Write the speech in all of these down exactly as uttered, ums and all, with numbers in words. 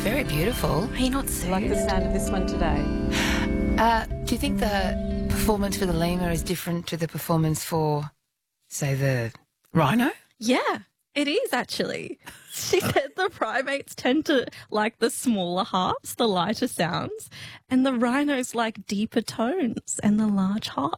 very beautiful. Are you not I soothed? like the sound of this one today. Uh, do you think the performance for the lemur is different to the performance for, say, the rhino? Yeah, it is actually. She said the primates tend to like the smaller harps, the lighter sounds, and the rhinos like deeper tones and the large harp.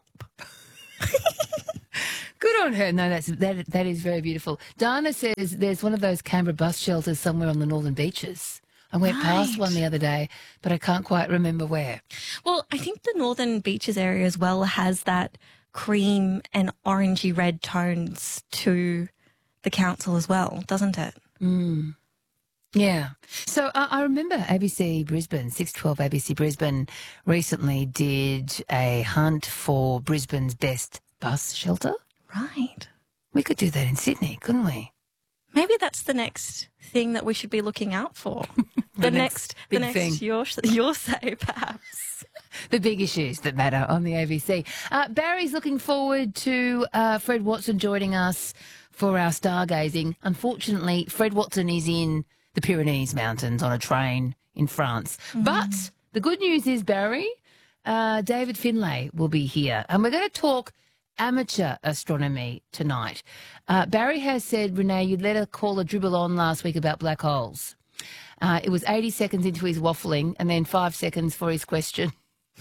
Good on her. No, that's that. That is very beautiful. Dana says there's one of those Canberra bus shelters somewhere on the northern beaches. I went past Right. one the other day, but I can't quite remember where. Well, I think the Northern Beaches area as well has that cream and orangey red tones to the council as well, doesn't it? Mm. Yeah. So uh, I remember A B C Brisbane, six twelve A B C Brisbane, recently did a hunt for Brisbane's best bus shelter. Right. We could do that in Sydney, couldn't we? Maybe that's the next thing that we should be looking out for. The the next next, the big next thing. your your say, perhaps. The big issues that matter on the A B C. Uh, Barry's looking forward to uh, Fred Watson joining us for our stargazing. Unfortunately, Fred Watson is in the Pyrenees Mountains on a train in France. Mm. But the good news is, Barry, uh, David Finlay will be here. And we're going to talk amateur astronomy tonight. Uh, Barry has said, Renee, you let a caller dribble on last week about black holes. Uh, it was eighty seconds into his waffling and then five seconds for his question.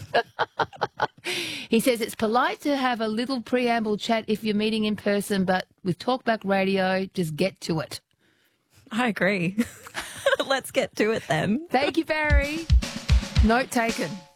He says it's polite to have a little preamble chat if you're meeting in person, but with Talkback Radio, just get to it. I agree. Let's get to it then. Thank you, Barry. Note taken.